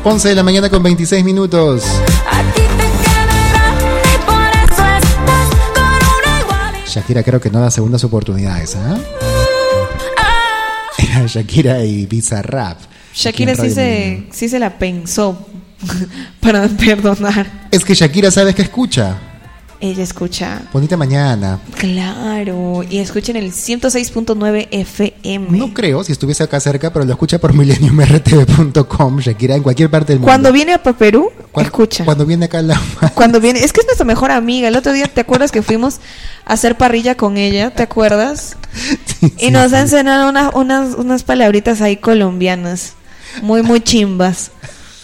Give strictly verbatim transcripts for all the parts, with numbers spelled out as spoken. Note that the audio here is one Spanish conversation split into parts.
once de la mañana con veintiséis minutos. Shakira creo que no da segundas oportunidades, ¿ah? ¿eh? Era Shakira y Bizarrap. Shakira sí se, sí se la pensó para perdonar. Es que Shakira, ¿sabes qué escucha? Ella escucha Bonita Mañana. Claro, y escucha en el ciento seis punto nueve F M. No creo, si estuviese acá cerca, pero lo escucha por millennium r t v punto com, Shakira, en cualquier parte del mundo. Cuando viene a Perú, cuando, escucha. Cuando viene acá a la... Cuando viene, es que es nuestra mejor amiga. El otro día, ¿te acuerdas que fuimos a hacer parrilla con ella? ¿Te acuerdas? Sí, y sí, nos sí. ha enseñado unas, unas, unas palabritas ahí colombianas, muy, muy chimbas.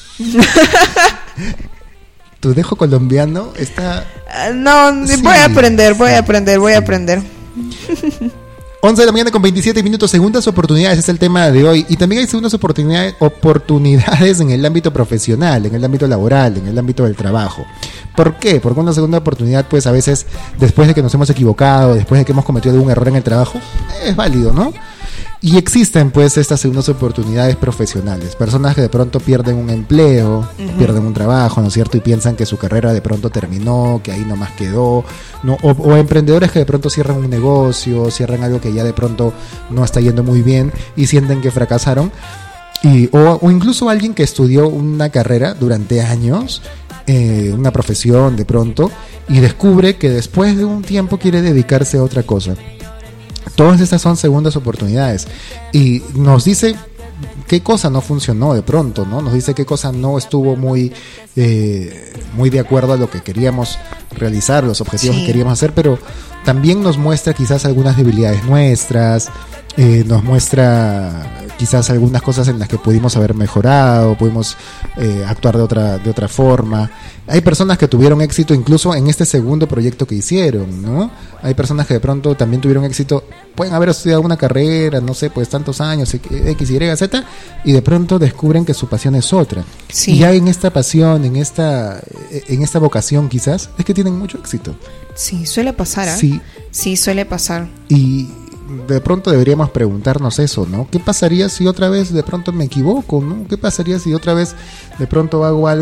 Tu dejo colombiano está... Uh, no, sí, voy a aprender, voy sí, a aprender, voy sí. a aprender. once de la mañana con veintisiete minutos, segundas oportunidades es el tema de hoy. Y también hay segundas oportunidades, oportunidades en el ámbito profesional, en el ámbito laboral, en el ámbito del trabajo. ¿Por qué? Porque una segunda oportunidad, pues a veces, después de que nos hemos equivocado, después de que hemos cometido algún error en el trabajo, es válido, ¿no? Y existen pues estas segundas oportunidades profesionales, personas que de pronto pierden un empleo, uh-huh. pierden un trabajo, ¿no es cierto? Y piensan que su carrera de pronto terminó, que ahí nomás quedó, ¿no? O, o emprendedores que de pronto cierran un negocio, cierran algo que ya de pronto no está yendo muy bien y sienten que fracasaron. Y, o, o incluso alguien que estudió una carrera durante años, eh, una profesión de pronto, y descubre que después de un tiempo quiere dedicarse a otra cosa. Todas estas son segundas oportunidades y nos dice qué cosa no funcionó de pronto, ¿no? Nos dice qué cosa no estuvo muy, eh, muy de acuerdo a lo que queríamos realizar, los objetivos sí. que queríamos hacer, pero también nos muestra quizás algunas debilidades nuestras, eh, nos muestra quizás algunas cosas en las que pudimos haber mejorado, pudimos eh, actuar de otra, de otra forma. Hay personas que tuvieron éxito incluso en este segundo proyecto que hicieron, ¿no? Hay personas que de pronto también tuvieron éxito, pueden haber estudiado una carrera, no sé, pues tantos años, X, Y, Z, y de pronto descubren que su pasión es otra. Sí. Y ya en esta pasión, en esta, en esta vocación quizás, es que tienen mucho éxito. Sí, suele pasar, ¿eh? Sí. Sí, suele pasar. Y de pronto deberíamos preguntarnos eso, ¿no? ¿Qué pasaría si otra vez de pronto me equivoco, ¿no? ¿Qué pasaría si otra vez de pronto hago algo